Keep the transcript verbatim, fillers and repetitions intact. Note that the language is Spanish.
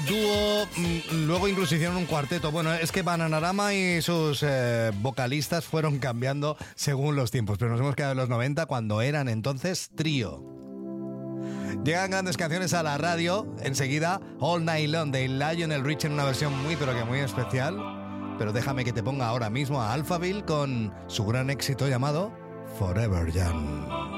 dúo, mm, luego incluso hicieron un cuarteto. Bueno, es que Bananarama y sus eh, vocalistas fueron cambiando según los tiempos, pero nos hemos quedado en los noventa cuando eran entonces trío. Llegan grandes canciones a la radio, enseguida All Night Long de Lionel Richie en una versión muy pero que muy especial. Pero déjame que te ponga ahora mismo a Alphaville con su gran éxito llamado Forever Young.